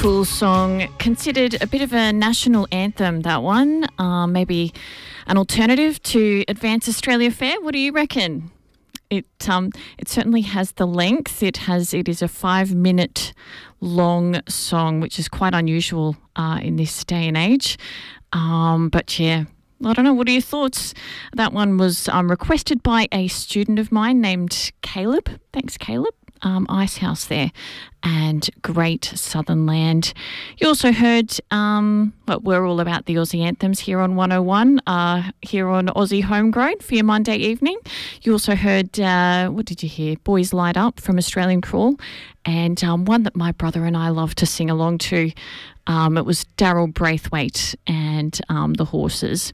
cool song. Considered a bit of a national anthem, that one. Maybe an alternative to Advance Australia Fair. What do you reckon? It certainly has the length. It is a 5-minute long song, which is quite unusual in this day and age. But yeah, I don't know. What are your thoughts? That one was requested by a student of mine named Caleb. Thanks, Caleb. Icehouse there, and Great Southern Land. You also heard, we're all about the Aussie anthems here on 101, here on Aussie Homegrown for your Monday evening. You also heard, what did you hear? Boys Light Up from Australian Crawl, and one that my brother and I love to sing along to. It was Daryl Braithwaite and the Horses.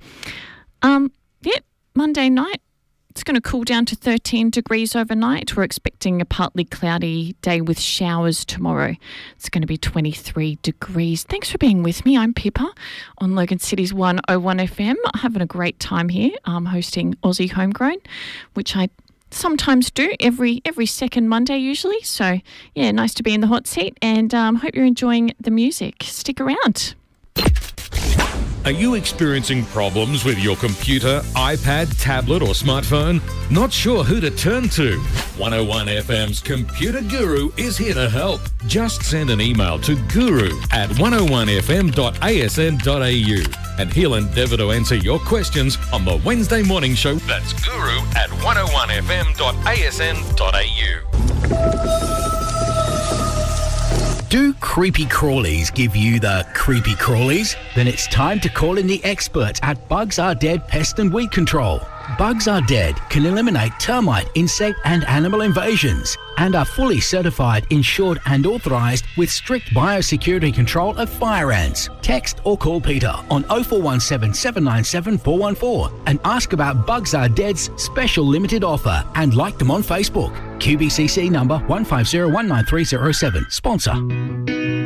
Monday night. It's going to cool down to 13 degrees overnight. We're expecting a partly cloudy day with showers tomorrow. It's going to be 23 degrees. Thanks for being with me. I'm Pippa on Logan City's 101 FM. Having a great time here. I'm hosting Aussie Homegrown, which I sometimes do every second Monday usually. So, yeah, nice to be in the hot seat, and hope you're enjoying the music. Stick around. Are you experiencing problems with your computer, iPad, tablet or smartphone? Not sure who to turn to? 101 FM's computer guru is here to help. Just send an email to guru@101fm.asn.au and he'll endeavour to answer your questions on the Wednesday morning show. That's guru@101fm.asn.au. Do creepy crawlies give you the creepy crawlies? Then it's time to call in the experts at Bugs Are Dead Pest and Weed Control. Bugs Are Dead can eliminate termite, insect and animal invasions and are fully certified, insured and authorised with strict biosecurity control of fire ants. Text or call Peter on 0417 797 414 and ask about Bugs Are Dead's special limited offer and like them on Facebook. QBCC number 1501937. Sponsor.